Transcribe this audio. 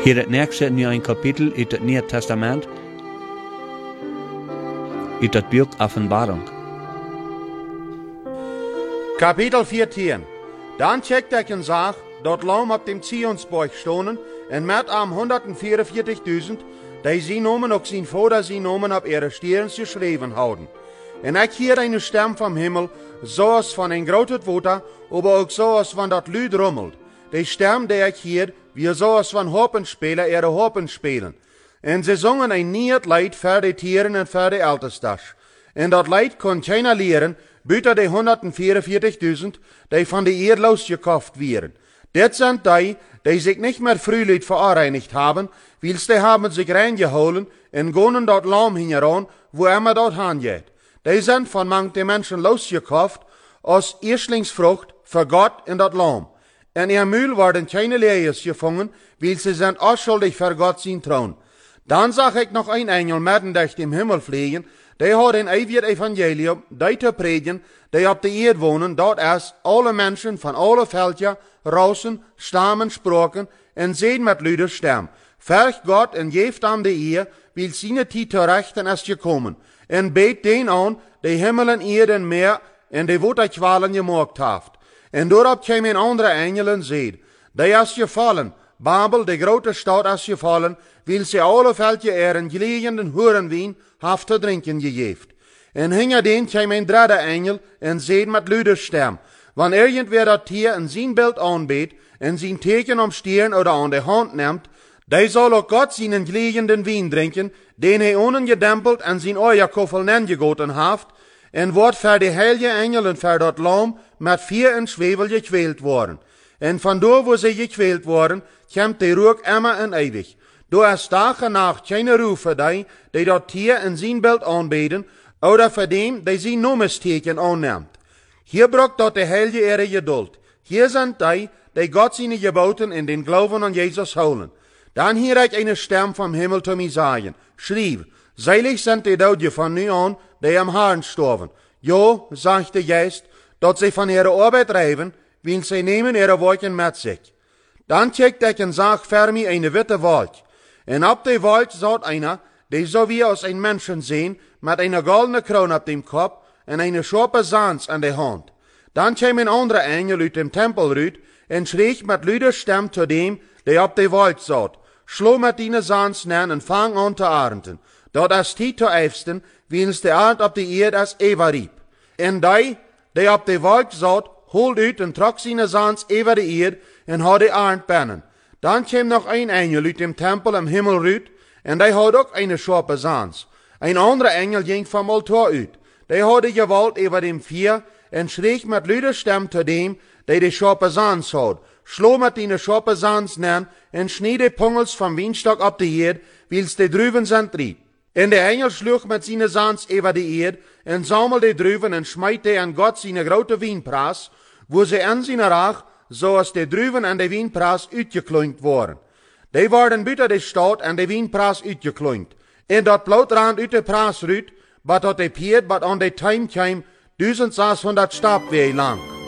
Hier het nächste nu een kapitel uit het Nieuwe Testament, uit het boek Offenbarung. Kapitel 14. Dan checkte ik en zag dat Lamm op dem Zionsberg stonden en met am 144.000, die sie nomen ook zijn vader sie nomen op ihre stirn geschreven houden. En ik hier eine stem vom Himmel, zoals van een groot water, aber ook zoals van dat luid rummelt. Die stem die ik hier, wie zoals van Hopenspeler ihre Hopen spelen. En ze zongen een nieuw lied voor de tieren en voor de ältestas. En dat lied kon keiner leren, buiten de 144.000, die van de eer losgekocht werden. Dit zijn die zich niet meer frühlich verreinigt haben, wils die haben sich reingeholen en gonen dat Lamm hingeran, wo immer dat hangeht. Die sind von manchen Menschen losgekauft, als Erstlingsfrucht für Gott in dat Lamm. En ihr Mühl worden keine Leers gefangen, weil sie sind unschuldig für Gott sein Thron. Dann sag ich noch ein Engel mitten durch dem Himmel fliegen, der hat ein ewiges Evangelium, die zu predigen, die auf der Erde wohnen, dort ist alle Menschen von alle Völker, Rassen, Stammen, Sprachen, en sehen mit Lüder Stem. Fürcht Gott en geeft am die Ehe, weil seine Zeit zu rechten ist gekommen. En bet den an, die Himmel en Erde en Meer, en die Wutterqualen gemacht haft. En daarop kwam een andere engel en zei, die is gevallen, Babel, de grote stad is gevallen, wil ze alle veldje eren gelegenden hoerenwien haft te drinken gegeven. En hinger den kwam een derde engel en zei met luider stem, wanneer irgendwer dat Tier in zijn beeld aanbeet, en zijn teken om stieren oder aan de hand neemt, die zal ook Gott zijn gelegenden wien drinken, den hij ongedempeld en zijn oorjakoffel nengegoten haft, en wordt voor de heilige engelen voor dat Lamm met 4 in Schwebel gekwählt worden. En vandoor wo ze gekwählt worden, komt de rook immer en eeuwig. Door is dag en nacht geen roef voor die dat Tier in zijn beeld aanbeden, oder voor dem, die zijn nomesteken aanneemt. Hier brokt dat de heilige ihre geduld. Hier zijn die Gott zijn geboten in den Glauben an Jesus holen. Dan hier ik eine stem vom Himmel zu mir sagen, schrieb, selig sind die Deutsche von nu an, die am Herrn storven. Jo, sagt der Geist, dat sie von ihrer Arbeit reiben, weil sie nehmen ihre Wolken mit sich. Dann checkt ich und sag für mich eine witte Wolk. Und ab der Wolk saht einer, die so wie aus ein Menschen sehen, mit einer goldenen Krone auf dem Kopf und eine scharfe Sands an der Hand. Dann kam ein anderer Engel aus dem Tempel rüt und schrie mit lüder Stimme zu dem, der auf der Wolk saht, schlo mit deine Sands nen und fang an zu ernten. Dort ist die zu eifsten, wie es der Art auf der Erde als Eva rieb. En die op de wolk zat, holt uit en trok zijn Sands over de Erde en had de arend binnen. Dan kwam nog een engel uit dem Tempel im Himmel ruut, en die had ook een scharpe Sands. Een andere engel ging vom Altar uit. Die had de gewalt over dem Vier en schreeg met luider stem zu dem, die de scharpe Sands had, schlo met die scharpe Sands nen en schnie de pungels vom Wienstok op de Erde, wils de druven zijn riet. En de engel sloeg met zijn Sands over de Erde en sammelde de druven en smijt aan God zijn grote wienpraas, wo ze aan zijn raag, zoals de druven en de wienpraas uitgeklonkt worden. Die worden buiten de stad en de wienpraas uitgeklonkt. En dat blauwtrand uit de praas ruut, wat tot de piert, wat aan de time kwam, 1600 stapwee lang.